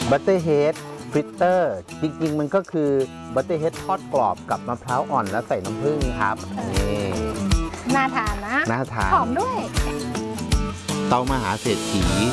บัตเตอร์เฮดฟริตเตอร์จริงๆมันก็คือบัตเตอร์เฮดทอดกรอบกับมะพร้าวอ่อนแล้วใส่น้ำผึ้งครับนี่น่าทานนะน่าทานหอมด้วยเตามหาเศรษฐี